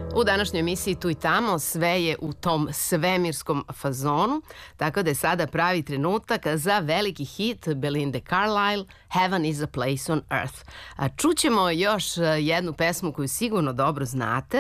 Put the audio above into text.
U današnjoj emisiji Tu i tamo sve je u tom svemirskom fazonu, tako da je sada pravi trenutak za veliki hit Belinde Carlisle, Heaven is a place on earth. Čućemo još jednu pesmu koju sigurno dobro znate,